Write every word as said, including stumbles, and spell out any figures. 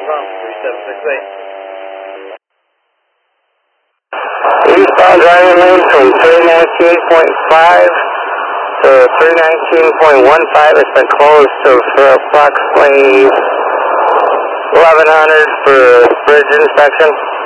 confirm, three seven six eight. Eastbound driving lane from three nineteen point five to three nineteen point one five. It's been closed to, for approximately eleven hundred for bridge inspection.